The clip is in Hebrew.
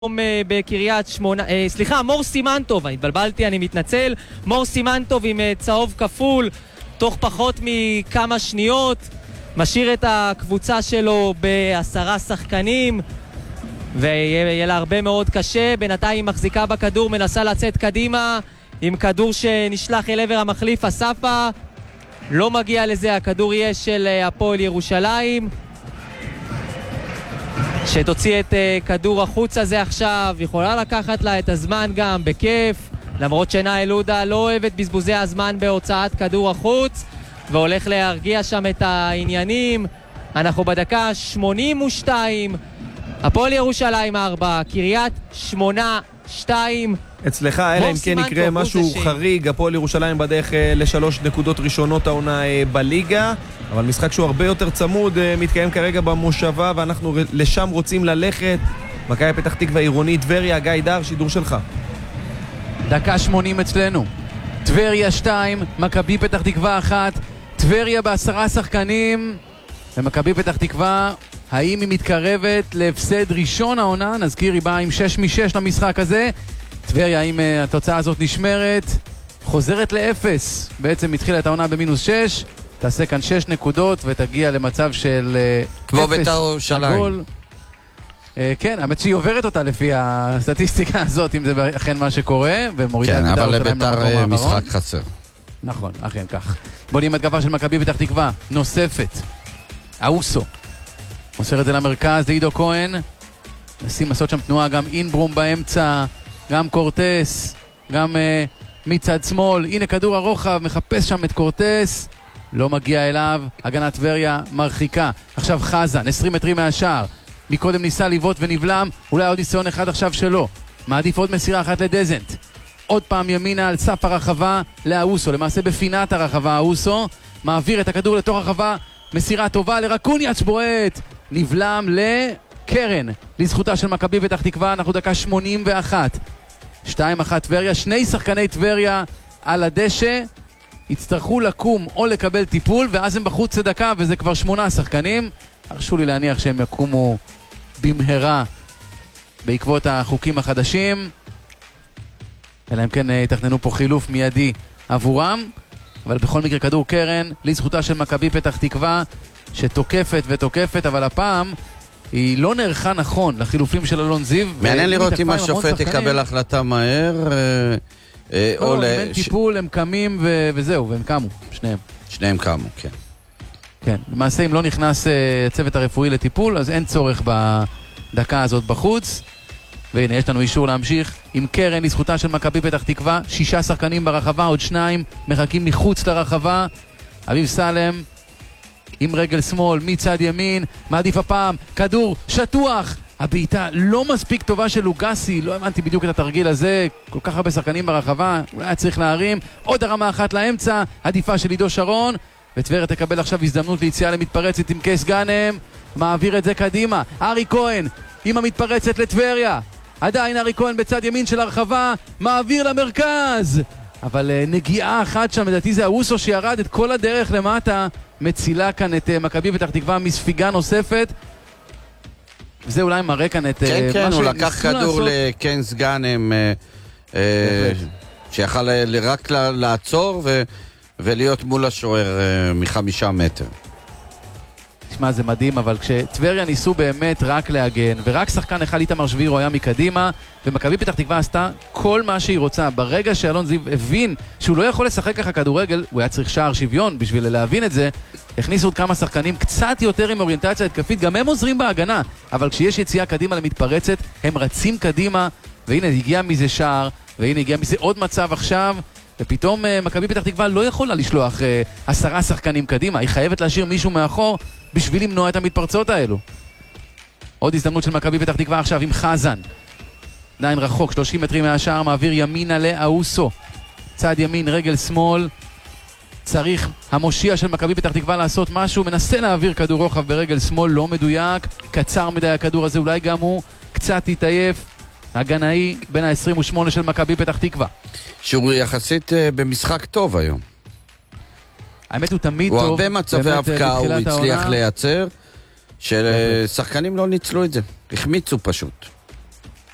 בקריית שמונה, סליחה, מור סימנטוב, אני התבלבלתי, אני מתנצל. מור סימנטוב עם צהוב כפול תוך פחות מכמה שניות, משאיר את הקבוצה שלו ב10 שחקנים ויהיה לה הרבה מאוד קשה. בינתיים היא מחזיקה בכדור, מנסה לצאת קדימה עם כדור שנשלח אל עבר המחליף אספה, לא מגיע לזה. הכדור יהיה של הפועל ירושלים שתוציא את כדור החוץ הזה עכשיו, יכולה לקחת לה את הזמן גם בכיף, למרות שנאי לודה לא אוהבת בזבוזי הזמן בהוצאת כדור החוץ, והולך להרגיע שם את העניינים. אנחנו בדקה 82, הפועל ירושלים 4, קריית שמונה 2. אצלך, אלא אם כן יקרה משהו חריג, הפועל ירושלים בדרך ל3 נקודות ראשונות העונה בליגה, אבל משחק שהוא הרבה יותר צמוד מתקיים כרגע במושבה, ואנחנו לשם רוצים ללכת. מכבי פתח תקווה עירוני טבריה, גיא דר, שידור שלך. דקה 80 אצלנו, טבריה 2, מכבי פתח תקווה 1, טבריה ב10 שחקנים, ומכבי פתח תקווה, האם היא מתקרבת להפסד ראשון העונה? נזכיר, היא באה עם 6-6 למשחק הזה. טבריה, האם התוצאה הזאת נשמרת? חוזרת ל0, בעצם התחילה את העונה ב-6, תעשה כאן 6 נקודות ותגיע למצב של 0 גול. כן, האמת שהיא עוברת אותה לפי הסטטיסטיקה הזאת, אם זה אכן מה שקורה, ומורידה כן, אבל לביתר משחק חסר. נכון, אכן כך. בונים התקפה של מכבי פתח תקווה נוספת, אוסו מוסר את זה למרכז, לעידו כהן, נשים לעשות שם תנועה, גם אינברום באמצע, גם קורטס, גם מצד שמאל. הנה כדור הרוחב, מחפש שם את קורטס, לא מגיע אליו, הגנת טבריה מרחיקה. עכשיו חזן, 20 מטרים מהשער, מקודם ניסה לבעוט ונבלם, אולי עוד ניסיון אחד עכשיו שלו, מעדיף עוד מסירה אחת לדזנט, עוד פעם ימינה על סף הרחבה לאוסו, למעשה בפינת הרחבה אוסו, מעביר את הכדור לתוך הרחבה, מסירה טובה לרקוניאץ' בועט, נבלם לקרן, לזכותה של מכבי פתח תקווה. אנחנו דקה 81, 2-1 טבריה, 2 שחקני טבריה על הדשא, יצטרכו לקום או לקבל טיפול, ואז הם בחוץ צדקה, וזה כבר 8 שחקנים. הרשו לי להניח שהם יקומו במהרה בעקבות החוקים החדשים, אלא אם כן יתכננו פה חילוף מיידי עבורם. אבל בכל מקרה כדור קרן לזכותה של מכבי פתח תקווה, שתוקפת ותוקפת, אבל הפעם היא לא נערכה נכון לחילופים של אלון זיו. מעניין לראות אם השופט יקבל החלטה מהר או אם אין טיפול, הם קמים וזהו, והם קמו, שניהם קמו, כן. כן, למעשה אם לא נכנס הצוות הרפואי לטיפול, אז אין צורך בדקה הזאת בחוץ. והנה יש לנו אישור להמשיך עם קרן לזכותה של מכבי פתח תקווה, 6 שחקנים ברחבה, עוד 2 מחכים מחוץ לרחבה. אביב סלם עם רגל שמאל מצד ימין, מעדיף הפעם, כדור שטוח, הבעיטה לא מספיק טובה של לוגסי, לא הבנתי בדיוק את התרגיל הזה, כל כך הרבה שחקנים ברחבה, אולי היה צריך להרים, עוד הרמה אחת לאמצע, עדיפה של עידו שרון, וטבריה תקבל עכשיו הזדמנות ליציאה למתפרצת עם קייס גאנם, מעביר את זה קדימה, ארי כהן עם המתפרצת לטבריה, עדיין ארי כהן בצד ימין של הרחבה, מעביר למרכז, אבל נגיעה אחת שם, לדעתי זה אוסו שירד את כל הדרך למטה, מצילה כאן את מכבי פתח תקווה מספיגה נוספת, וזה אולי מראה כאן את כן, הוא לקח כדור לקיינס גאנם שיכל רק לעצור ולהיות מול השוער מ5 מטר. תשמע, זה מדהים, אבל כשטבריה ניסו באמת רק להגן, ורק שחקן אחד איתמר שבירו היה מקדימה, ומכבי פתח תקווה עשתה כל מה שהיא רוצה. ברגע שאלון זיו הבין שהוא לא יכול לשחק ככה כדורגל, הוא היה צריך שער שוויון בשביל להבין את זה, הכניסו עוד כמה שחקנים קצת יותר עם אוריינטציה התקפית, גם הם עוזרים בהגנה, אבל כשיש יציאה קדימה למתפרצת, הם רצים קדימה, והנה הגיע מזה שער, והנה הגיע מזה עוד מצב עכשיו, ופתאום מכבי פתח תקווה לא יכולה לשלוח 10 שחקנים קדימה, היא חייבת להשאיר מישהו מאחור בשביל למנוע את המתפרצות האלו. עוד הזדמנות של מכבי פתח תקווה עכשיו עם חזן, עדיין רחוק, 30 מטרים מהשער, מעביר ימינה לאוסו, צד ימין, רגל שמאל, צריך המושיע של מכבי פתח תקווה לעשות משהו, מנסה להעביר כדור רוחב ברגל שמאל, לא מדויק, קצר מדי הכדור הזה, אולי גם הוא קצת יתעייף. הגנאי בין ה-28 של מכבי פתח תקווה, שהוא יחסית במשחק טוב היום. האמת הוא תמיד טוב, הוא הרבה מצבי הבקעה הוא הצליח לייצר, ששחקנים לא ניצלו את זה, החמיצו פשוט.